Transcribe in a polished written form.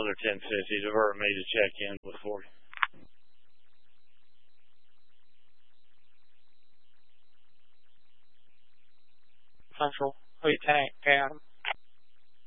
another 1050 to divert me to check in with 40. Central, 8 tank, Adam.